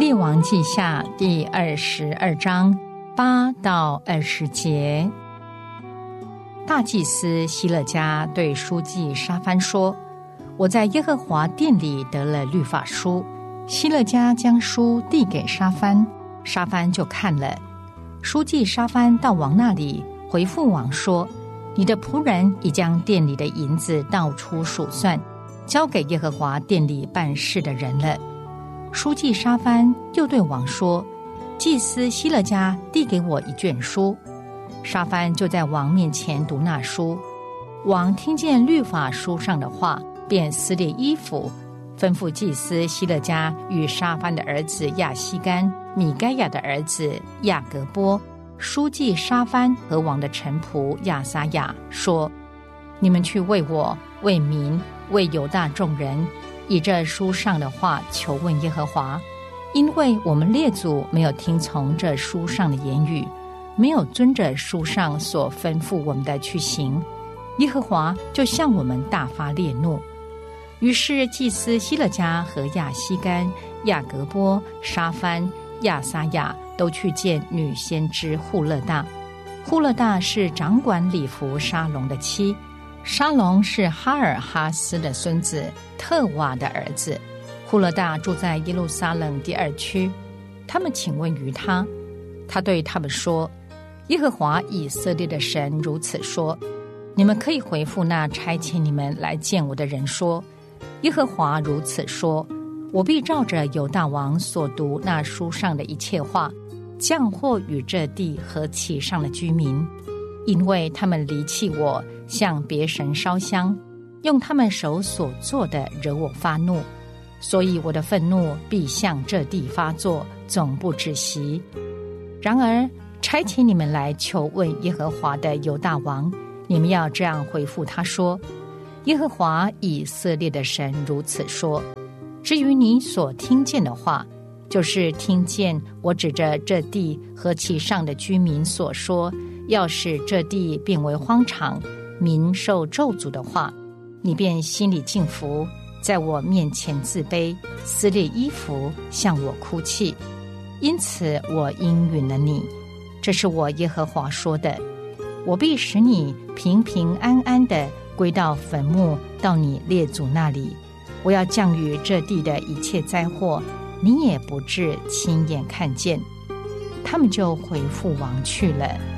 列王记下第22章8到20节。大祭司希勒家对书记沙番说：我在耶和华殿里得了律法书。希勒家将书递给沙番，沙番就看了。书记沙番到王那里，回复王说：你的仆人已将殿里的银子倒出数算，交给耶和华殿里办事的人了。书记沙番又对王说：祭司希勒家递给我一卷书。沙番就在王面前读那书。王听见律法书上的话，便撕裂衣服，吩咐祭司希勒家与沙番的儿子亚希干、米该亚的儿子亚革波、书记沙番和王的臣仆亚撒亚说：你们去为我、为民、为犹大众人，以这书上的话求问耶和华，因为我们列祖没有听从这书上的言语，没有遵着书上所吩咐我们的去行，耶和华就向我们大发烈怒。于是祭司希勒家和亚希干、亚革波、沙番、亚撒亚都去见女先知户勒大。户勒大是掌管礼服沙龙的妻，沙龙是哈尔哈斯的孙子特瓦的儿子。户勒大住在耶路撒冷第2区。他们请问于他，他对他们说：耶和华以色列的神如此说，你们可以回复那差遣你们来见我的人说：耶和华如此说，我必照着犹大王所读那书上的一切话，降祸与这地和其上的居民，因为他们离弃我，向别神烧香，用他们手所做的惹我发怒，所以我的愤怒必向这地发作，总不止息。然而差遣你们来求问耶和华的犹大王，你们要这样回复他说：耶和华以色列的神如此说，至于你所听见的话，就是听见我指着这地和其上的居民所说，要使这地变为荒场，民受咒诅的话，你便心里敬服，在我面前自卑，撕裂衣服，向我哭泣。因此我应允了你，这是我耶和华说的。我必使你平平安安地归到坟墓，到你列祖那里。我要降雨这地的一切灾祸，你也不致亲眼看见。他们就回复王去了。